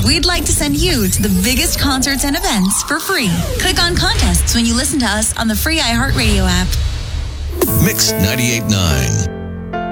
We'd like to send you to the biggest concerts and events for free. Click on contests when you listen to us on the free iHeartRadio app. Mix 98.9.